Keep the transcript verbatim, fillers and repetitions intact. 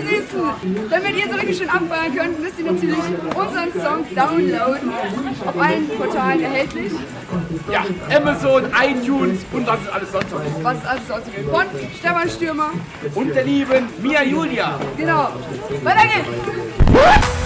Süßen! Damit ihr so richtig schön abfeiern könnt, müsst ihr natürlich unseren Song downloaden. Auf allen Portalen erhältlich. Ja, Amazon, iTunes und was ist alles sonst noch. Was ist alles sonst noch? Von Stefan Stürmer. Und der lieben Mia Julia. Genau. Weiter geht's!